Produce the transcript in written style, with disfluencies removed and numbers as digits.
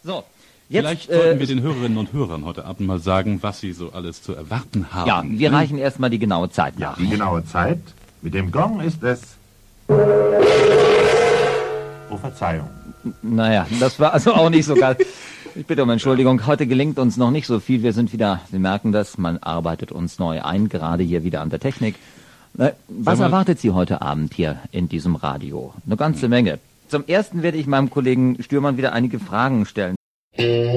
So, jetzt, Vielleicht sollten wir den Hörerinnen und Hörern heute Abend mal sagen, was sie so alles zu erwarten haben. Ja, wir reichen erstmal die genaue Zeit nach. Die genaue Zeit? Mit dem Gong ist es... Oh, Verzeihung. Naja, das war also auch nicht so geil. Ich bitte um Entschuldigung, heute gelingt uns noch nicht so viel. Wir sind wieder, Sie merken das, man arbeitet uns neu ein, gerade hier wieder an der Technik. Was erwartet Sie heute Abend hier in diesem Radio? Eine ganze Menge. Zum Ersten werde ich meinem Kollegen Stürmann wieder einige Fragen stellen.